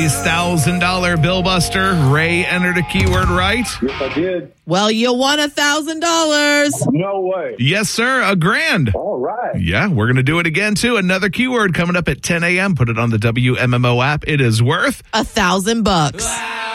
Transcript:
$1,000 Bill Buster. Ray entered a keyword right. Yes, I did. Well, you won $1,000. No way. Yes, sir. $1,000. All right. Yeah, we're going to do it again, too. Another keyword coming up at 10 a.m. Put it on the WMMO app. It is worth $1,000.